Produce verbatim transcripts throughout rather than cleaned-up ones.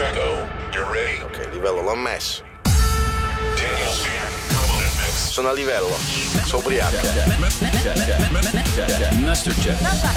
Checo, you're ready. Ok, livello l'ho messo. Daniel's Jack, come on and mix. Sono a livello. Sono ubriaco. Master Check.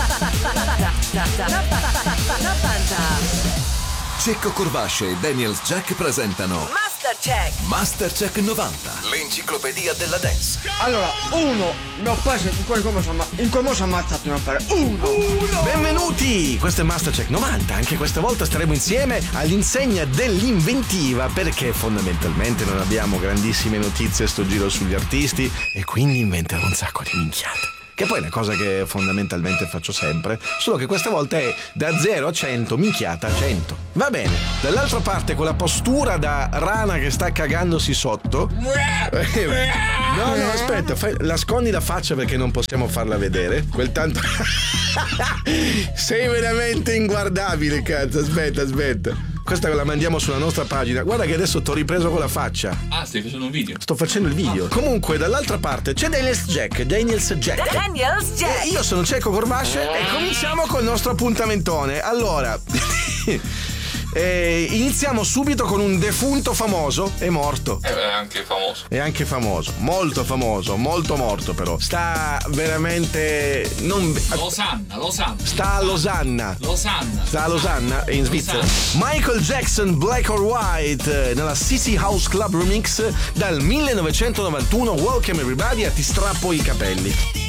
Cecco Corvasce e Daniels Jack presentano Mastercheck Mastercheck novanta, l'enciclopedia della dance. Allora, uno, mi ho preso in quel come sono in quel modo sono ammazzato non fare. Uno! Uno! Benvenuti! Questo è Mastercheck novanta. Anche questa volta staremo insieme all'insegna dell'inventiva, perché fondamentalmente non abbiamo grandissime notizie sto giro sugli artisti e quindi inventerò un sacco di minchiate. Che poi è una cosa che fondamentalmente faccio sempre, solo che questa volta è da zero a cento, minchiata a cento. Va bene, dall'altra parte quella postura da rana che sta cagandosi sotto. No, no, aspetta, fai, nascondi la faccia perché non possiamo farla vedere. Quel tanto. Sei veramente inguardabile, cazzo. Aspetta, aspetta. Questa la mandiamo sulla nostra pagina. Guarda che adesso t'ho ripreso con la faccia. Ah, stai facendo un video? Sto facendo il video. Comunque, dall'altra parte c'è Daniels Jack. Daniels Jack. Daniels Jack. E io sono Cecco Corvasce e cominciamo col nostro appuntamentone. Allora. Eh, iniziamo subito con un defunto famoso. È morto. È anche famoso. È anche famoso, molto famoso, molto morto però. Sta veramente non Losanna, Losanna. Sta a Losanna. Losanna. Sta a Losanna, è in Svizzera. Michael Jackson, Black or White, nella C C House Club Remix dal millenovecentonovantuno. Welcome everybody a Ti strappo i capelli.